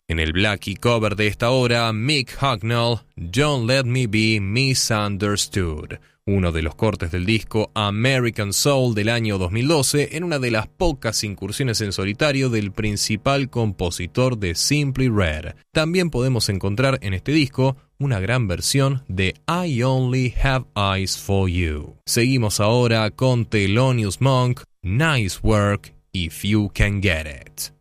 En el Blackie cover de esta hora, Mick Hucknall, Don't Let Me Be Misunderstood, uno de los cortes del disco American Soul del año 2012, en una de las pocas incursiones en solitario del principal compositor de Simply Red. También podemos encontrar en este disco una gran versión de I Only Have Eyes for You. Seguimos ahora con Thelonious Monk, Nice Work, If You Can Get It.